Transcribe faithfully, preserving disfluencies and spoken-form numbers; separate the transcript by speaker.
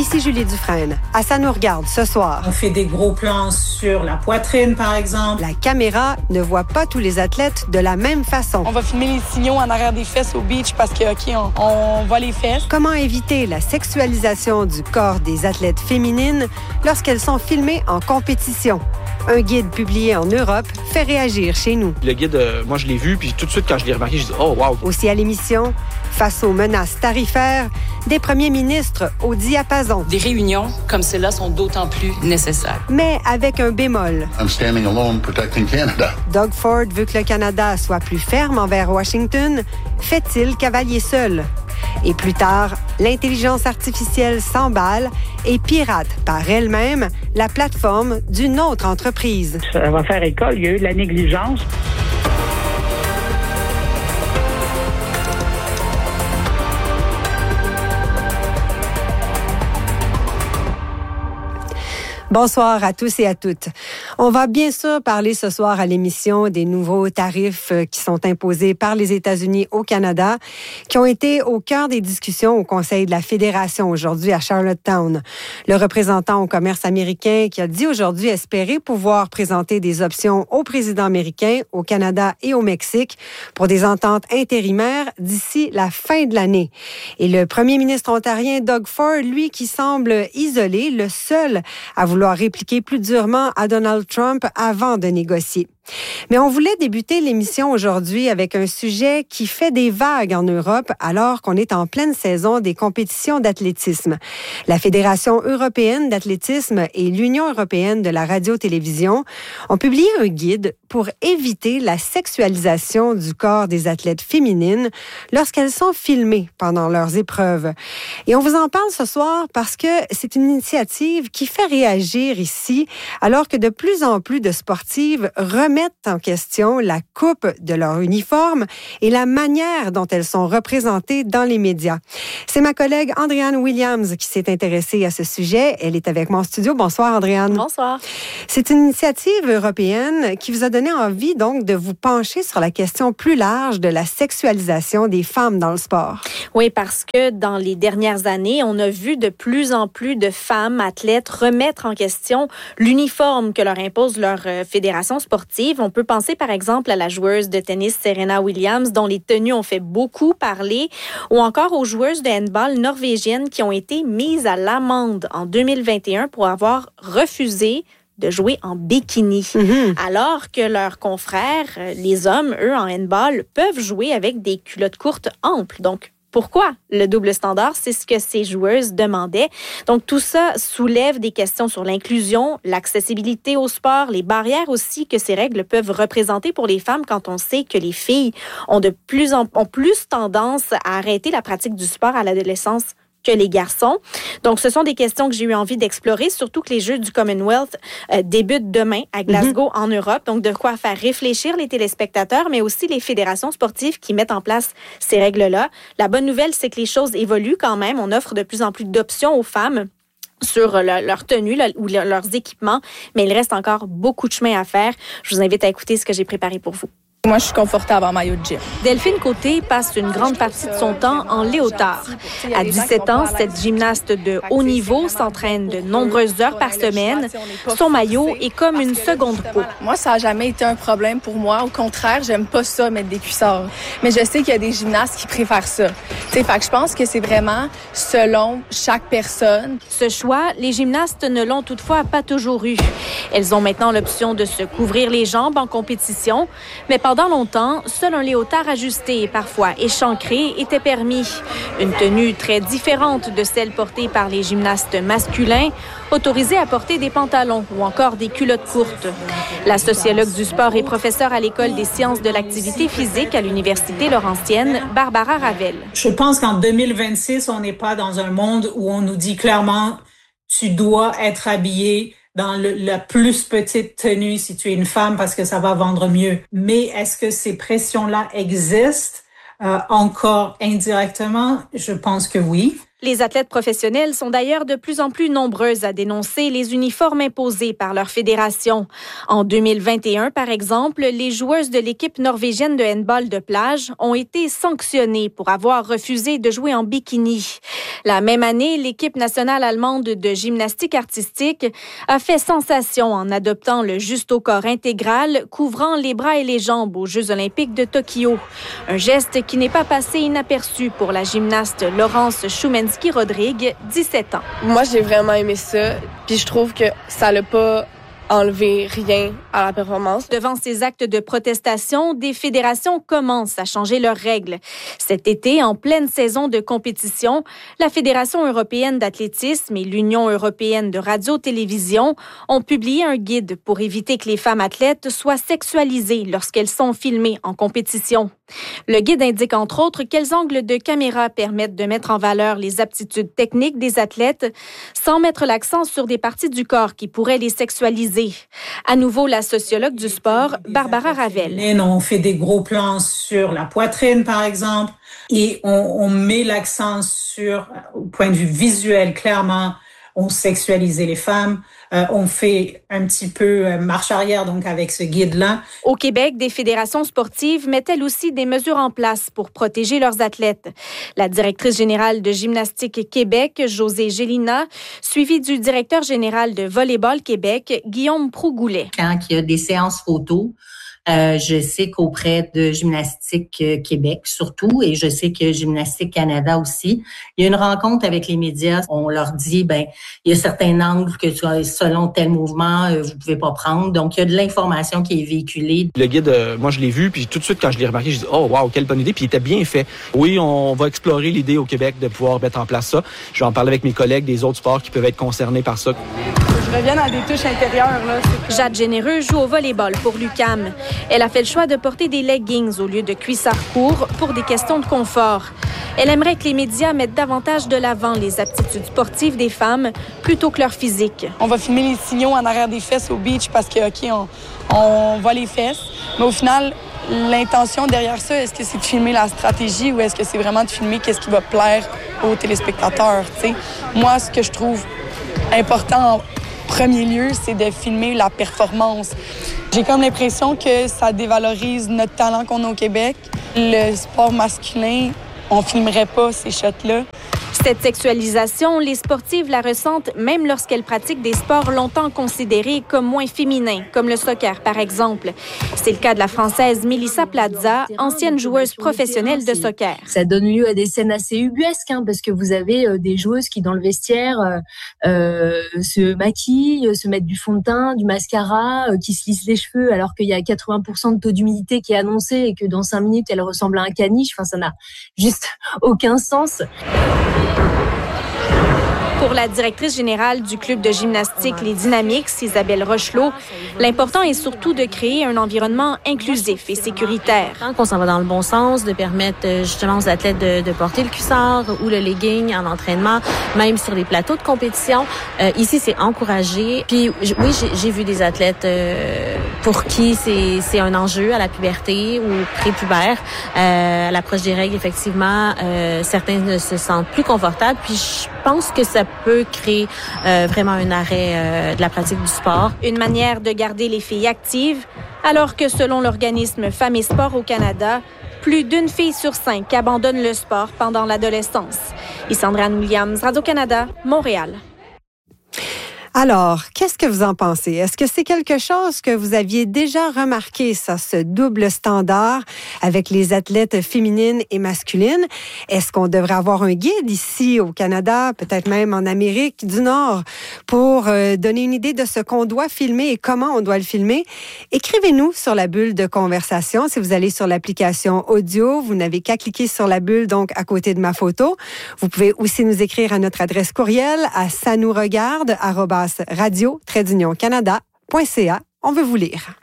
Speaker 1: Ici Julie Dufresne. À Ça nous regarde ce soir.
Speaker 2: On fait des gros plans sur la poitrine, par exemple.
Speaker 1: La caméra ne voit pas tous les athlètes de la même façon.
Speaker 3: On va filmer les signaux en arrière des fesses au beach parce que, OK, on, on voit les fesses.
Speaker 1: Comment éviter la sexualisation du corps des athlètes féminines lorsqu'elles sont filmées en compétition? Un guide publié en Europe fait réagir chez nous.
Speaker 4: Le guide, euh, moi, je l'ai vu, puis tout de suite, quand je l'ai remarqué, je dis « Oh, wow! »
Speaker 1: Aussi à l'émission, face aux menaces tarifaires, des premiers ministres au diapason.
Speaker 5: Des réunions comme celle-là sont d'autant plus nécessaires.
Speaker 1: Mais avec un bémol.
Speaker 6: I'm standing alone protecting Canada.
Speaker 1: Doug Ford veut que le Canada soit plus ferme envers Washington. Fait-il cavalier seul? Et plus tard, l'intelligence artificielle s'emballe et pirate par elle-même la plateforme d'une autre entreprise.
Speaker 7: Ça va faire école, il y a eu de la négligence.
Speaker 1: Bonsoir à tous et à toutes. On va bien sûr parler ce soir à l'émission des nouveaux tarifs qui sont imposés par les États-Unis au Canada, qui ont été au cœur des discussions au Conseil de la Fédération aujourd'hui à Charlottetown. Le représentant au commerce américain qui a dit aujourd'hui espérer pouvoir présenter des options au président américain, au Canada et au Mexique pour des ententes intérimaires d'ici la fin de l'année. Et le premier ministre ontarien Doug Ford, lui, qui semble isolé, le seul à vouloir répliquer plus durement à Donald Trump avant de négocier. Mais on voulait débuter l'émission aujourd'hui avec un sujet qui fait des vagues en Europe alors qu'on est en pleine saison des compétitions d'athlétisme. La Fédération européenne d'athlétisme et l'Union européenne de la radio-télévision ont publié un guide pour éviter la sexualisation du corps des athlètes féminines lorsqu'elles sont filmées pendant leurs épreuves. Et on vous en parle ce soir parce que c'est une initiative qui fait réagir ici alors que de plus en plus de sportives remettent en question la coupe de leur uniforme et la manière dont elles sont représentées dans les médias. C'est ma collègue Andréane Williams qui s'est intéressée à ce sujet. Elle est avec moi en studio. Bonsoir, Andréane.
Speaker 8: Bonsoir.
Speaker 1: C'est une initiative européenne qui vous a donné envie donc de vous pencher sur la question plus large de la sexualisation des femmes dans le sport.
Speaker 8: Oui, parce que dans les dernières années, on a vu de plus en plus de femmes athlètes remettre en question l'uniforme que leur impose leur euh, fédération sportive. On peut penser par exemple à la joueuse de tennis Serena Williams dont les tenues ont fait beaucoup parler ou encore aux joueuses de handball norvégiennes qui ont été mises à l'amende en deux mille vingt et un pour avoir refusé de jouer en bikini. Mm-hmm. Alors que leurs confrères, les hommes, eux, en handball, peuvent jouer avec des culottes courtes amples. Donc, pourquoi le double standard? C'est ce que ces joueuses demandaient. Donc, tout ça soulève des questions sur l'inclusion, l'accessibilité au sport, les barrières aussi que ces règles peuvent représenter pour les femmes quand on sait que les filles ont de plus en ont plus tendance à arrêter la pratique du sport à l'adolescence que les garçons. Donc, ce sont des questions que j'ai eu envie d'explorer, surtout que les Jeux du Commonwealth euh, débutent demain à Glasgow, mm-hmm. en Europe. Donc, de quoi faire réfléchir les téléspectateurs, mais aussi les fédérations sportives qui mettent en place ces règles-là. La bonne nouvelle, c'est que les choses évoluent quand même. On offre de plus en plus d'options aux femmes sur leur, leur tenue là, ou leur, leurs équipements, mais il reste encore beaucoup de chemin à faire. Je vous invite à écouter ce que j'ai préparé pour vous.
Speaker 3: Moi, je suis confortable en maillot de gym.
Speaker 8: Delphine Côté passe une grande partie de son temps en léotard. À dix-sept ans, cette gymnaste de haut niveau s'entraîne de nombreuses heures par semaine. Son maillot est comme une seconde peau.
Speaker 3: Moi, ça n'a jamais été un problème pour moi. Au contraire, j'aime pas ça, mettre des cuissards. Mais je sais qu'il y a des gymnastes qui préfèrent ça. T'sais, fait que je pense que c'est vraiment selon chaque personne.
Speaker 8: Ce choix, les gymnastes ne l'ont toutefois pas toujours eu. Elles ont maintenant l'option de se couvrir les jambes en compétition, mais pendant longtemps, seul un léotard ajusté et parfois échancré était permis. Une tenue très différente de celle portée par les gymnastes masculins, autorisés à porter des pantalons ou encore des culottes courtes. La sociologue du sport et professeure à l'École des sciences de l'activité physique à l'Université Laurentienne, Barbara Ravel.
Speaker 2: Je pense qu'en deux mille vingt-six, on n'est pas dans un monde où on nous dit clairement « tu dois être habillé » dans le, la plus petite tenue si tu es une femme parce que ça va vendre mieux. Mais est-ce que ces pressions-là existent euh, encore indirectement? Je pense que oui.
Speaker 8: Les athlètes professionnels sont d'ailleurs de plus en plus nombreuses à dénoncer les uniformes imposés par leur fédération. En deux mille vingt et un, par exemple, les joueuses de l'équipe norvégienne de handball de plage ont été sanctionnées pour avoir refusé de jouer en bikini. La même année, l'équipe nationale allemande de gymnastique artistique a fait sensation en adoptant le juste-au-corps intégral couvrant les bras et les jambes aux Jeux olympiques de Tokyo. Un geste qui n'est pas passé inaperçu pour la gymnaste Laurence Choumenski-Rodrigue, dix-sept ans.
Speaker 3: Moi, j'ai vraiment aimé ça, puis je trouve que ça l'a pas enlevé rien à la performance.
Speaker 8: Devant ces actes de protestation, des fédérations commencent à changer leurs règles. Cet été, en pleine saison de compétition, la Fédération européenne d'athlétisme et l'Union européenne de radio-télévision ont publié un guide pour éviter que les femmes athlètes soient sexualisées lorsqu'elles sont filmées en compétition. Le guide indique entre autres quels angles de caméra permettent de mettre en valeur les aptitudes techniques des athlètes sans mettre l'accent sur des parties du corps qui pourraient les sexualiser. À nouveau, la sociologue du sport, Barbara Ravel.
Speaker 2: On fait des gros plans sur la poitrine, par exemple, et on, on met l'accent sur, au point de vue visuel, clairement, on sexualisait les femmes. Euh, on fait un petit peu euh, marche arrière, donc, avec ce guide-là.
Speaker 8: Au Québec, des fédérations sportives mettent elles aussi des mesures en place pour protéger leurs athlètes. La directrice générale de Gymnastique Québec, Josée Gélina, suivie du directeur général de Volleyball Québec, Guillaume Prougoulet.
Speaker 9: Quand il y a des séances photos, Euh, je sais qu'auprès de Gymnastique Québec surtout, et je sais que Gymnastique Canada aussi, il y a une rencontre avec les médias. On leur dit, ben, il y a certains angles que selon tel mouvement, euh, vous pouvez pas prendre. Donc, il y a de l'information qui est véhiculée.
Speaker 4: Le guide, euh, moi, je l'ai vu, puis tout de suite, quand je l'ai remarqué, je dis, oh, wow, quelle bonne idée, puis il était bien fait. Oui, on va explorer l'idée au Québec de pouvoir mettre en place ça. Je vais en parler avec mes collègues des autres sports qui peuvent être concernés par ça.
Speaker 3: Je reviens dans des touches intérieures, là.
Speaker 8: Jade Généreux joue au volleyball pour l'U Q A M. Elle a fait le choix de porter des leggings au lieu de cuissards courts pour des questions de confort. Elle aimerait que les médias mettent davantage de l'avant les aptitudes sportives des femmes plutôt que leur physique.
Speaker 3: On va filmer les signaux en arrière des fesses au beach parce que, OK, on, on voit les fesses. Mais au final, l'intention derrière ça, est-ce que c'est de filmer la stratégie ou est-ce que c'est vraiment de filmer qu'est-ce qui va plaire aux téléspectateurs, tu sais? Moi, ce que je trouve important en premier lieu, c'est de filmer la performance. J'ai comme l'impression que ça dévalorise notre talent qu'on a au Québec. Le sport masculin, on filmerait pas ces shots-là.
Speaker 8: Cette sexualisation, les sportives la ressentent même lorsqu'elles pratiquent des sports longtemps considérés comme moins féminins, comme le soccer par exemple. C'est le cas de la Française Mélissa Plaza, ancienne joueuse professionnelle de soccer.
Speaker 10: Ça donne lieu à des scènes assez ubuesques, hein, parce que vous avez euh, des joueuses qui, dans le vestiaire, euh, euh, se maquillent, se mettent du fond de teint, du mascara, euh, qui se lissent les cheveux, alors qu'il y a quatre-vingts pour cent de taux d'humidité qui est annoncé et que dans cinq minutes, elle ressemble à un caniche. Enfin, ça n'a juste aucun sens.
Speaker 8: Pour la directrice générale du club de gymnastique Les Dynamiques, Isabelle Rochelot, l'important est surtout de créer un environnement inclusif et sécuritaire.
Speaker 11: Tant qu'on s'en va dans le bon sens, de permettre justement aux athlètes de, de porter le cuissard ou le legging en entraînement, même sur des plateaux de compétition. Euh, ici, c'est encouragé. Puis oui, j'ai, j'ai vu des athlètes euh, pour qui c'est, c'est un enjeu à la puberté ou prépubère. Euh, à l'approche des règles, effectivement, euh, certains ne se sentent plus confortables. Puis je pense que ça peut créer euh, vraiment un arrêt euh, de la pratique du sport.
Speaker 8: Une manière de garder les filles actives, alors que selon l'organisme Femmes et Sport au Canada, plus d'une fille sur cinq abandonne le sport pendant l'adolescence. Isandra-Anne Williams, Radio-Canada, Montréal.
Speaker 1: Alors, qu'est-ce que vous en pensez? Est-ce que c'est quelque chose que vous aviez déjà remarqué, ça, ce double standard avec les athlètes féminines et masculines? Est-ce qu'on devrait avoir un guide ici au Canada, peut-être même en Amérique du Nord, pour euh, donner une idée de ce qu'on doit filmer et comment on doit le filmer? Écrivez-nous sur la bulle de conversation. Si vous allez sur l'application audio, vous n'avez qu'à cliquer sur la bulle, donc à côté de ma photo. Vous pouvez aussi nous écrire à notre adresse courriel à ça nous regarde arobase radio tiret d'union canada point c a. On veut vous lire.